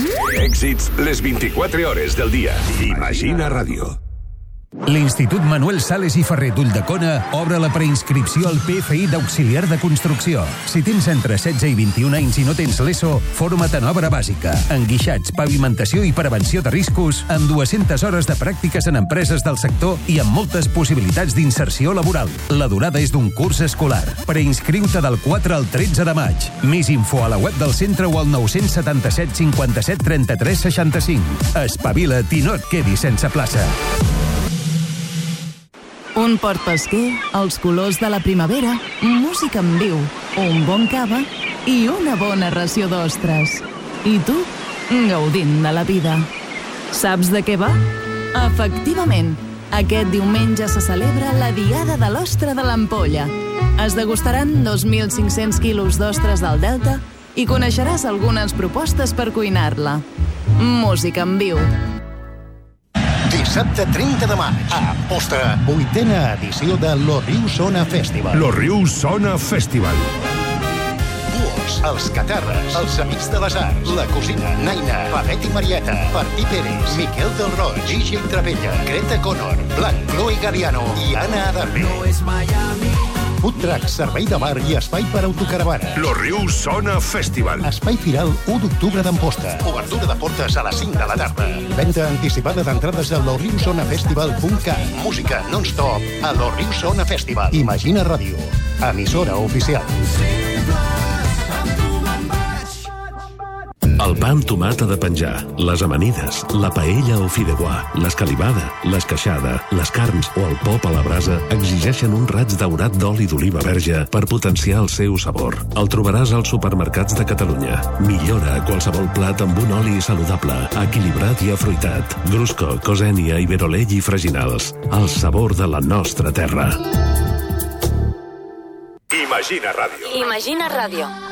Èxits les 24 hores del dia. Imagina Ràdio. L'Institut Manuel Sales i Ferrer d'Ulldecona obre la preinscripció al PFI d'auxiliar de construcció. Si tens entre 16 i 21 anys i no tens l'ESO, forma't en obra bàsica, enguixats, pavimentació i prevenció de riscos, amb 200 hores de pràctiques en empreses del sector i amb moltes possibilitats d'inserció laboral. La durada és d'un curs escolar. Preinscriu-te del 4 al 13 de maig. Més info a la web del centre o al 977 57 33 65. Espavila't i no et quedis sense plaça. Un port pesquer, els colors de la primavera, música en viu, un bon cava i una bona ració d'ostres. I tu, gaudint de la vida. Saps de què va? Efectivament, aquest diumenge se celebra la Diada de l'Ostra de l'Ampolla. Es degustaran 2.500 quilos d'ostres del Delta i coneixeràs algunes propostes per cuinar-la. Música en viu. Dissabte 30 de maig, a Amposta, 8a edició de Los Rius Sona Festival. Los Rius Sona Festival. Buos, els Catarres, els Amics de les Arts, la Cosina, Naina, Pavet i Marieta, Martí Pérez, Miquel del Roig, Gigi Trapella, Greta Connor, Blanc, Chloe Gariano i Anna Adarve. No és Miami. Food truck, servei de bar i espai per autocaravana. Los Rius Sona Festival. Espai Firal 1 d'octubre d'Amposta. Obertura de portes a les 5 de la tarda. Venda anticipada d'entrades a losriusonafestival.cat. Música non-stop a Los Rius Sona Festival. Imagina Ràdio, emissora oficial. El pa amb tomat ha de penjar, les amanides, la paella o fideuà, l'escalivada, l'esqueixada, les carns o el pop a la brasa exigeixen un raig daurat d'oli d'oliva verge per potenciar el seu sabor. El trobaràs als supermercats de Catalunya. Millora qualsevol plat amb un oli saludable, equilibrat i afruitat. Grusco, Cosènia, Iberolell i Freginals. El sabor de la nostra terra. Imagina Ràdio. Imagina Ràdio.